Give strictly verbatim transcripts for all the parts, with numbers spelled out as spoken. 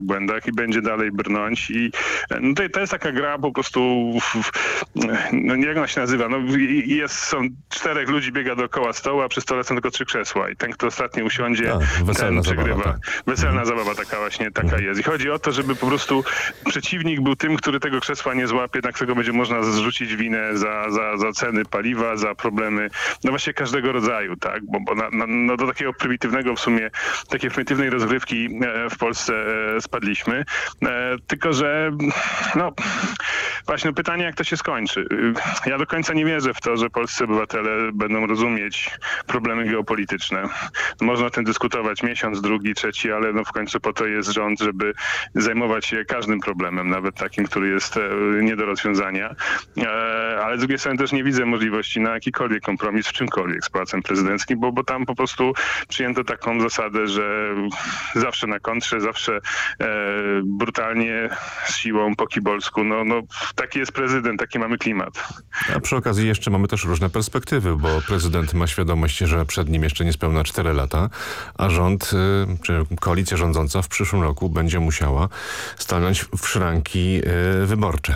błędach i będzie dalej brnąć i no to, to jest taka gra po prostu, no nie jak ona się nazywa, no jest, są czterech ludzi biega dookoła stołu, a przy stole są tylko trzy krzesła i ten, kto ostatnio usiądzie, a, ten przegrywa. Zabawa, tak. Weselna mhm. zabawa taka właśnie, taka mhm. jest. I chodzi o to, żeby po prostu przeciwnik był tym, który tego krzesła nie złapie, na którego będzie można zrzucić winę za, za, za ceny paliwa, za problemy, no właśnie każdego rodzaju, tak, bo, bo na, na, no do takiego prymitywnego w sumie, takiej prymitywnej rozgrywki w Polsce spadliśmy. E, tylko, że no właśnie no pytanie, jak to się skończy. Ja do końca nie wierzę w to, że polscy obywatele będą rozumieć problemy geopolityczne. Można o tym dyskutować miesiąc, drugi, trzeci, ale no w końcu po to jest rząd, żeby zajmować się każdym problemem, nawet takim, który jest e, nie do rozwiązania. E, ale z drugiej strony też nie widzę możliwości na jakikolwiek kompromis w czymkolwiek z Pałacem Prezydenckim, bo, bo tam po prostu przyjęto taką zasadę, że zawsze na kontrze, zawsze e, brutalnie, z siłą, po kibolsku. No, no, taki jest prezydent, taki mamy klimat. A przy okazji jeszcze mamy też różne perspektywy, bo prezydent ma świadomość, że przed nim jeszcze niespełna cztery lata, a rząd, czy koalicja rządząca w przyszłym roku będzie musiała stanąć w szranki wyborcze.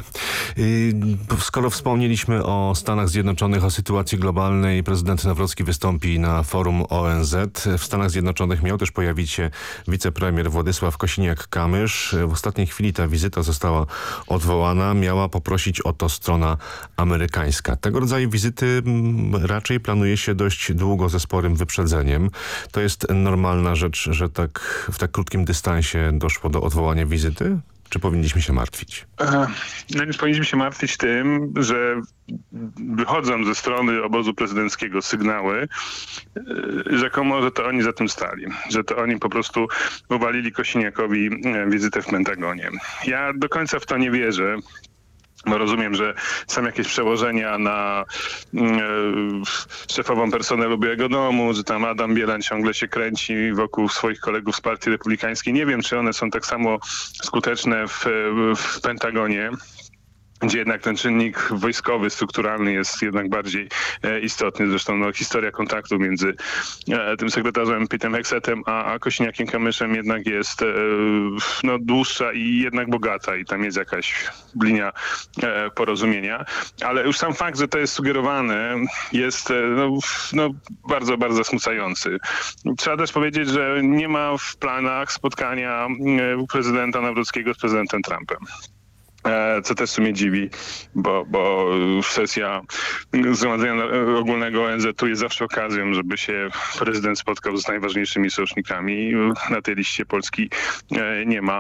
Skoro wspomnieliśmy o Stanach Zjednoczonych, o sytuacji globalnej, prezydent Nawrocki wystąpi na forum O N Z. W Stanach Zjednoczonych miał też pojawić się wicepremier Władysław Kosiniak-Kamysz. W ostatniej chwili ta wizyta została odwołana. Miała poprosić o to strona amerykańska. Tego rodzaju wizyty raczej planuje się dość długo, ze sporym wyprzedzeniem. To jest normalna rzecz, że tak w tak krótkim dystansie doszło do odwołania wizyty? Czy powinniśmy się martwić? No więc powinniśmy się martwić tym, że wychodzą ze strony obozu prezydenckiego sygnały, rzekomo, że to oni za tym stali. Że to oni po prostu uwalili Kosiniakowi wizytę w Pentagonie. Ja do końca w to nie wierzę. Bo rozumiem, że są jakieś przełożenia na e, szefową personelu Białego Domu, że tam Adam Bielan ciągle się kręci wokół swoich kolegów z Partii Republikańskiej. Nie wiem, czy one są tak samo skuteczne w, w Pentagonie, gdzie jednak ten czynnik wojskowy, strukturalny jest jednak bardziej e, istotny. Zresztą no, historia kontaktu między e, tym sekretarzem Petem Hexetem a, a Kosiniakiem-Kamyszem jednak jest e, no, dłuższa i jednak bogata i tam jest jakaś linia e, porozumienia. Ale już sam fakt, że to jest sugerowane, jest e, no, no, bardzo, bardzo zasmucający. Trzeba też powiedzieć, że nie ma w planach spotkania e, prezydenta Nawrockiego z prezydentem Trumpem. Co też w sumie dziwi, bo, bo sesja Zgromadzenia Ogólnego O N Z tu jest zawsze okazją, żeby się prezydent spotkał z najważniejszymi sojusznikami. Na tej liście Polski nie ma.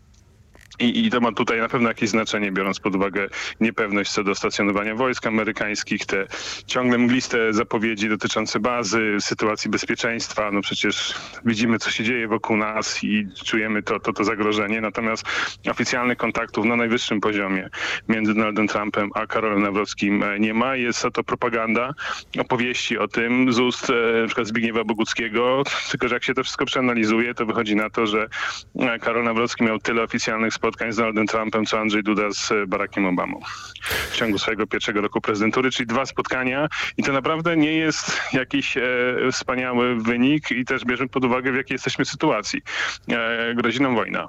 I, I to ma tutaj na pewno jakieś znaczenie, biorąc pod uwagę niepewność co do stacjonowania wojsk amerykańskich, te ciągle mgliste zapowiedzi dotyczące bazy, sytuacji bezpieczeństwa. No przecież widzimy, co się dzieje wokół nas i czujemy to, to, to zagrożenie. Natomiast oficjalnych kontaktów na najwyższym poziomie między Donaldem Trumpem a Karolem Nawrockim nie ma. Jest to propaganda, opowieści o tym z ust na przykład Zbigniewa Boguckiego. Tylko że jak się to wszystko przeanalizuje, to wychodzi na to, że Karol Nawrocki miał tyle oficjalnych spotkań z Donaldem Trumpem, co Andrzej Duda z Barackiem Obamą w ciągu swojego pierwszego roku prezydentury, czyli dwa spotkania i to naprawdę nie jest jakiś e, wspaniały wynik i też bierzemy pod uwagę, w jakiej jesteśmy sytuacji. E, grozi nam wojna.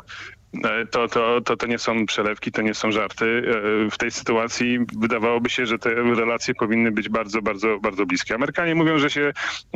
To, to, to, to nie są przelewki, to nie są żarty. W tej sytuacji wydawałoby się, że te relacje powinny być bardzo, bardzo, bardzo bliskie. Amerykanie mówią, że się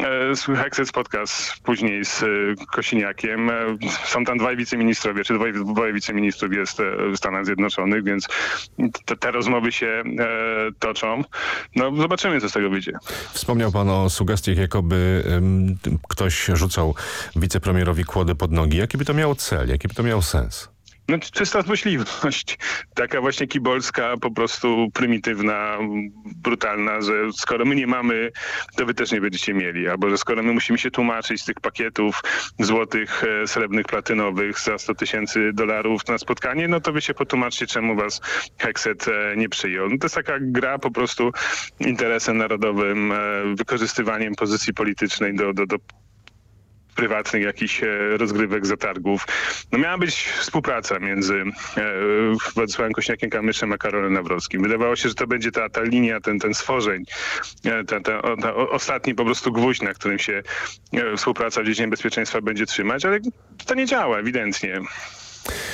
Hexet spotka z, później z Kosiniakiem. Są tam dwaj wiceministrowie, czy dwoje, dwoje wiceministrów jest w Stanach Zjednoczonych, więc te, te rozmowy się e, toczą. No zobaczymy, co z tego wyjdzie. Wspomniał pan o sugestiach, jakoby um, ktoś rzucał wicepremierowi kłody pod nogi. Jaki by to miało cel? Jaki by to miało sens? No, czysta złośliwość, taka właśnie kibolska, po prostu prymitywna, brutalna, że skoro my nie mamy, to wy też nie będziecie mieli, albo że skoro my musimy się tłumaczyć z tych pakietów złotych, srebrnych, platynowych za sto tysięcy dolarów na spotkanie, no to wy się potłumaczcie, czemu was Hexet nie przyjął. No to jest taka gra po prostu interesem narodowym, wykorzystywaniem pozycji politycznej do, do, do prywatnych jakichś rozgrywek, zatargów. No miała być współpraca między Władysławem Kosiniakiem-Kamyszem a Karolem Nawrockim. Wydawało się, że to będzie ta, ta linia, ten, ten stworzeń, ten, ten, ten ostatni po prostu gwóźdź, na którym się współpraca w dziedzinie bezpieczeństwa będzie trzymać, ale to nie działa ewidentnie.